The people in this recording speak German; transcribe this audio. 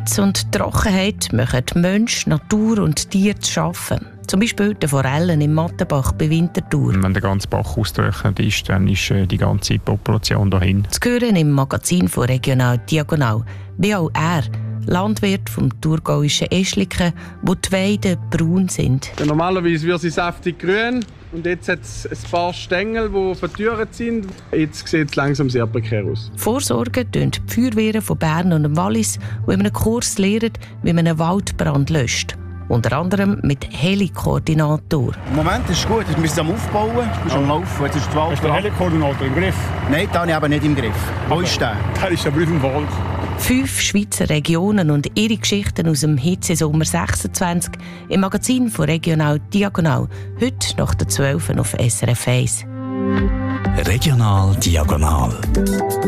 Hitze und Trockenheit machen Mensch, Natur und Tiere zu schaffen. Zum Beispiel die Forellen im Mattenbach bei Winterthur. Wenn der ganze Bach ausgetrocknet ist, dann ist die ganze Population dahin. Zu hören im Magazin von Regional Diagonal, wie auch er, Landwirt vom thurgauischen Eschliken, wo die Weiden braun sind. Ja, normalerweise wird sie saftig grün und jetzt hat es ein paar Stängel, die vertürt sind. Jetzt sieht es langsam sehr prekär aus. Vorsorgen tun die Feuerwehren von Bern und dem Wallis, die in einem Kurs lernen, wie man einen Waldbrand löscht. Unter anderem mit Heli-Koordinator. Im Moment ist es gut, wir sind am Aufbauen, du bist am Laufen. Jetzt ist die Wald. Hast du den Heli-Koordinator im Griff? Nein, den habe ich aber nicht im Griff. Wo ist der? Der ist aber auf dem Wald. 5 Schweizer Regionen und ihre Geschichten aus dem Hitzesommer 26 im Magazin von Regional Diagonal. Heute nach der 12 auf SRF 1. Regional Diagonal.